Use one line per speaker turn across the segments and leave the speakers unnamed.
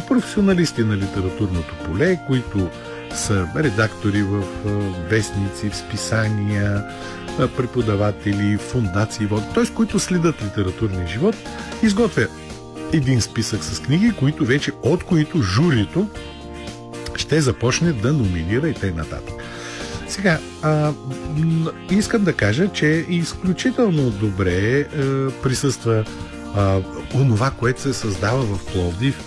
професионалисти на литературното поле, които са редактори в вестници, в списания, преподаватели, фондации, т.е. които следят литературния живот, изготвя един списък с книги, от които журито ще започне да номинира и т.н. Сега, искам да кажа, че изключително добре присъства онова, което се създава в Пловдив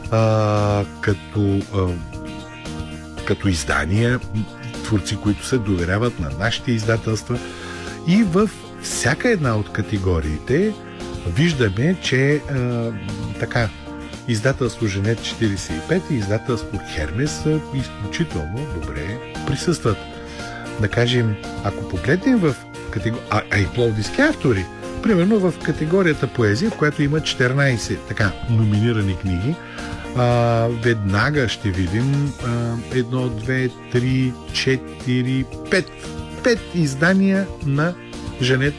като издания, творци, които се доверяват на нашите издателства, и в всяка една от категориите виждаме, че издателство Женет 45 и издателство Хермес изключително добре присъстват. Да кажем, ако погледнем в и пловдивски автори, примерно в категорията поезия, в която има 14 номинирани книги, веднага ще видим 1, 2, 3, 4, 5 издания на Женет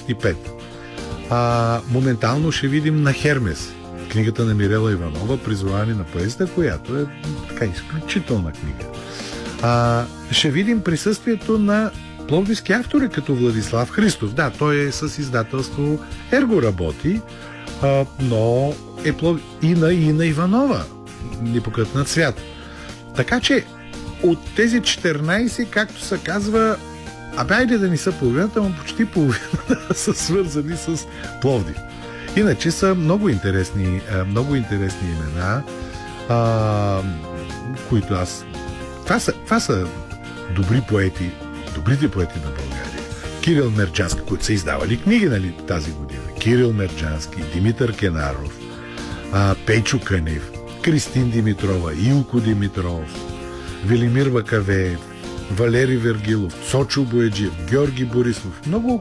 45. Моментално ще видим на Хермес книгата на Мирела Иванова "Призоваване на поезията", която е изключителна книга. Ще видим присъствието на пловдивски автори като Владислав Христов. Да, той е с издателство Ерго работи, но е и на Ина Иванова, "Непокътнат свят". Така че от тези 14, както се казва, айде да не са половината, но почти половината са свързани с Пловдив. Иначе са много интересни имена, които това са добри поети, добрите поети на България. Кирил Мерджански, които са издавали книги тази година. Кирил Мерджански, Димитър Кенаров, Пейчо Кънев, Кристин Димитрова, Илко Димитров, Велимир Вакавеев, Валери Вергилов, Цочо Бояджиев, Георги Борисов. Много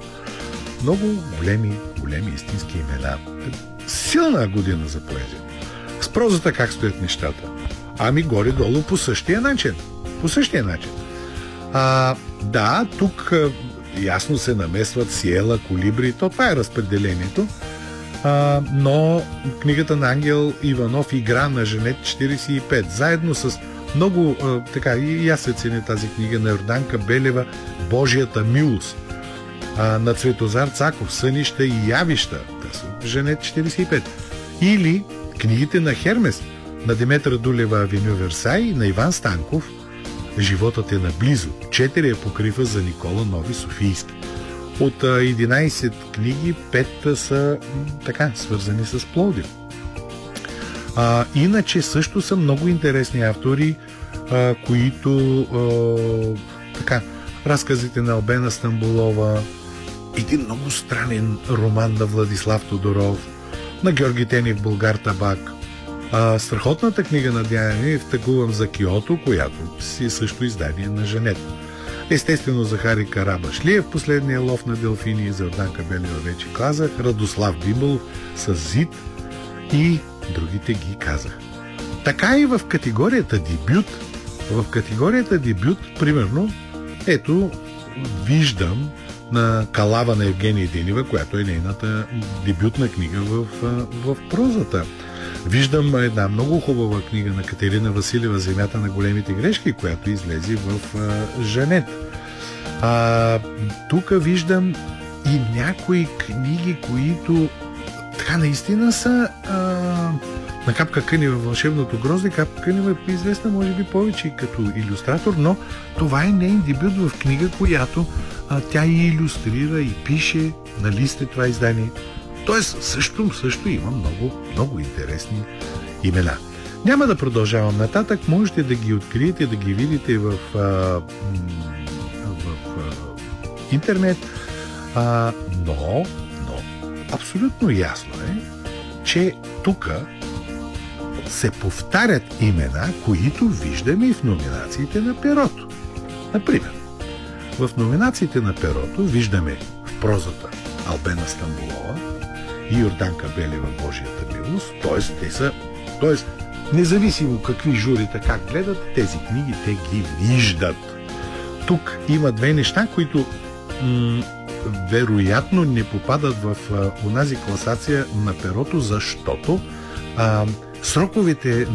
големи истински имена. Силна година за поезия. С прозата как стоят нещата? Горе-долу по същия начин. Да, тук ясно се намесват Сиела, Колибри, това е разпределението. Но книгата на Ангел Иванов "Игра" на Женет 45, заедно с много, и аз се ценя тази книга, на Йорданка Белева "Божията милост", на Цветозар Цаков "Сънища и явища", Женет 45. Или книгите на Хермес, на Деметра Дулева "Авеню Версай", на Иван Станков "Животът е наблизо", 4 епокрифа за Никола Нови Софийски. От 11 книги 5 са свързани с Пловдив. Иначе също са много интересни автори, които разказите на Албена Стамболова, един много странен роман на Владислав Тодоров, на Георги Тенев "Българ табак", страхотната книга на Диана "Втъкувам за Киото", която си също издание на Женет. Естествено Захари Карабашлиев "Последния лов на делфини", за Йорданка Белева вече казах, Радослав Бимбалов с "Зид", и другите ги казах. Така и в категорията дебют, примерно, ето, виждам на "Калава" на Евгения Денева, която е нейната дебютна книга в прозата. Виждам една много хубава книга на Катерина Василева "Земята на големите грешки", която излезе в Женет. Тук виждам и някои книги, които наистина са на Капка Кънева "Вълшебното грозде". Капка Кънева е известна може би повече като илюстратор, но това е нейн дебют в книга, която тя и илюстрира, и пише, на лист е това издание. Тоест също има много интересни имена. Няма да продължавам нататък, можете да ги откриете, да ги видите в интернет, но абсолютно ясно е, че тук се повтарят имена, които виждаме и в номинациите на Перото. Например, в номинациите на Перото виждаме в прозата Албена Стамболова и Йорданка Белева "Божията милост", т.е. независимо какви журита как гледат тези книги, те ги виждат. Тук има две неща, които вероятно не попадат в онази класация на Перото, защото сроковете